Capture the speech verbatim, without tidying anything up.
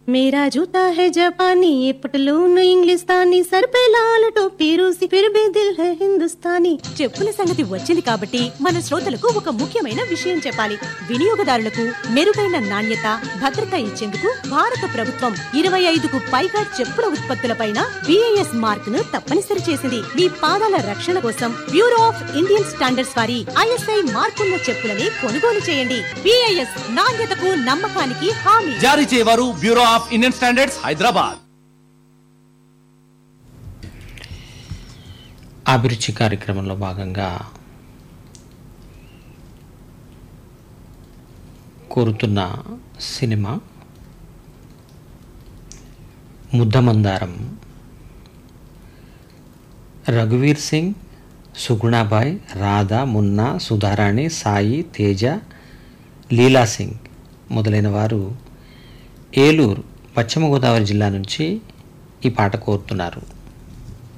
मेरा जूता है जापानी ये पटलून इंग्लिस्तानी सर पे लाल टोपी रूसी फिर भी दिल है हिंदुस्तानी చెప్పుల సంగతి వచ్చింది కాబట్టి మన శ్రోతలకు ఒక ముఖ్యమైన విషయం చెప్పాలి. వినియోగదారులకు మెరుగైన నాణ్యత భద్రత ఇచ్చేందుకు భారత ప్రభుత్వం ఇరవై ఐదుకు పైగా చెప్పుల ఉత్పత్తులపైన బిఐఎస్ మార్క్ ను తప్పనిసరి చేసింది. మీ పాదాల రక్షణ కోసం బ్యూరో ఆఫ్ ఇండియన్ స్టాండర్డ్స్ వారి ఐఎస్ఐ మార్కున్న చెప్పులని కొనుగోలు చేయండి. బిఐఎస్ నాణ్యతకు నమ్మకానికి హామీ. జారీ చేయవారు bureau of Indian standards Hyderabad. అభిరుచి కార్యక్రమంలో భాగంగా కోరుతున్న సినిమా ముద్దమందారం. రఘువీర్ సింగ్, సుగుణాబాయ్, రాధా, మున్నా, సుధారాణి, సాయి, తేజ, లీలా సింగ్ మొదలైన వారు ఏలూరు పశ్చిమ గోదావరి జిల్లా నుంచి ఈ పాట కోరుతున్నారు.